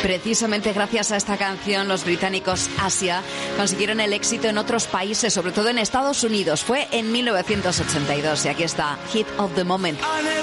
Precisamente gracias a esta canción, los británicos Asia consiguieron el éxito en otros países, sobre todo en Estados Unidos. Fue en 1982 y aquí está Hit of the Moment.